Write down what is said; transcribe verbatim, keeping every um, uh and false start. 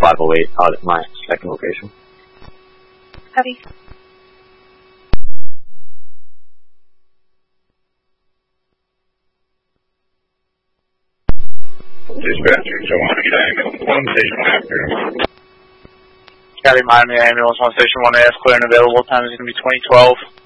five oh eight out at my second location. Copy. Dispatcher, so one get ambulance, one station after. Copy, Miami ambulance, one station one A F, clear and available. Time is going to be twenty twelve.